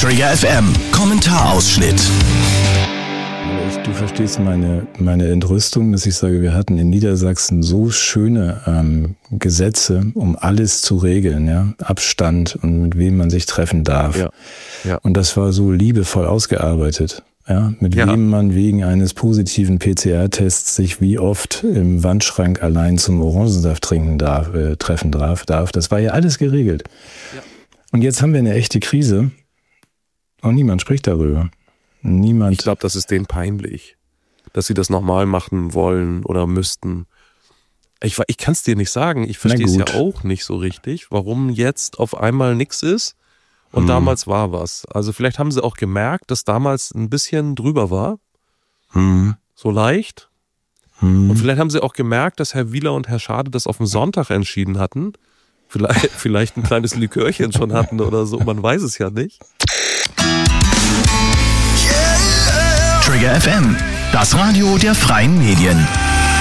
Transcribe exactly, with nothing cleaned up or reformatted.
Trigger F M, Kommentarausschnitt. Du verstehst meine, meine Entrüstung, dass ich sage, wir hatten in Niedersachsen so schöne ähm, Gesetze, um alles zu regeln, ja, Abstand und mit wem man sich treffen darf. Ja. Ja. Und das war so liebevoll ausgearbeitet, ja, mit Ja. wem man wegen eines positiven P C R-Tests sich wie oft im Wandschrank allein zum Orangensaft trinken darf, äh, treffen darf, darf. Das war ja alles geregelt. Ja. Und jetzt haben wir eine echte Krise und niemand spricht darüber. Niemand. Ich glaube, das ist denen peinlich, dass sie das nochmal machen wollen oder müssten. Ich, ich kann es dir nicht sagen. Ich verstehe es ja auch nicht so richtig, warum jetzt auf einmal nichts ist und hm. damals war was. Also vielleicht haben sie auch gemerkt, dass damals ein bisschen drüber war. Hm. So leicht. Hm. Und vielleicht haben sie auch gemerkt, dass Herr Wieler und Herr Schade das auf den Sonntag entschieden hatten. Vielleicht, vielleicht ein kleines Likörchen schon hatten oder so. Man weiß es ja nicht. Trigger F M, das Radio der freien Medien.